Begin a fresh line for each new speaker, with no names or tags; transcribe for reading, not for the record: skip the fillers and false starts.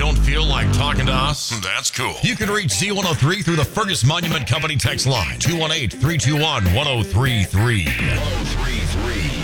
don't feel like talking to us?
That's cool.
You can reach Z103 through the Fergus Monument Company text line, 218-321-1033. 1033.